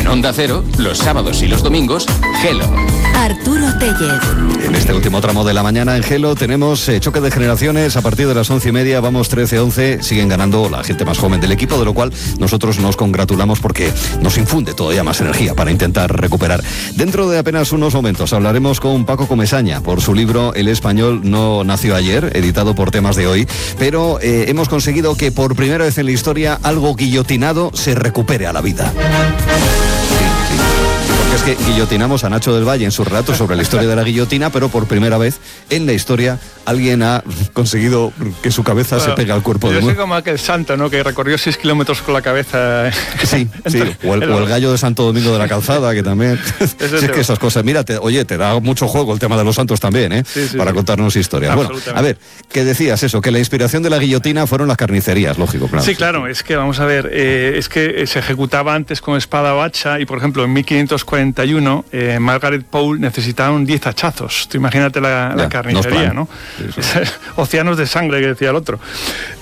Onda Cero, los sábados y los domingos, Gelo. Arturo Tellez. En este último tramo de la mañana en Gelo tenemos choque de generaciones. A partir de las 11:30 vamos 13-11. Siguen ganando la gente más joven del equipo, de lo cual nosotros nos congratulamos porque nos infunde todavía más energía para intentar recuperar. Dentro de apenas unos momentos hablaremos con Paco Comesaña por su libro El español no nació ayer, editado por Temas de Hoy, pero hemos conseguido que por primera vez en la historia algo guillotinado se recupere a la vida. Es que guillotinamos a Nacho del Valle en su relato sobre la historia de la guillotina, pero por primera vez en la historia alguien ha conseguido que su cabeza se pegue al cuerpo de nuevo. Yo sé como aquel santo, ¿no?, que recorrió 6 kilómetros con la cabeza. Sí, o el gallo de Santo Domingo de la Calzada, que también... es que esas cosas, mira, te da mucho juego el tema de los santos también, ¿eh? Sí, para contarnos historias. Bueno, a ver, ¿qué decías eso? Que la inspiración de la guillotina fueron las carnicerías, lógico, claro. Sí, claro, es que, vamos a ver, es que se ejecutaba antes con espada o hacha y, por ejemplo, en 1541 Margaret Pole necesitaban 10 hachazos. Tú imagínate la carnicería, ¿no? Sí. Océanos de sangre, que decía el otro.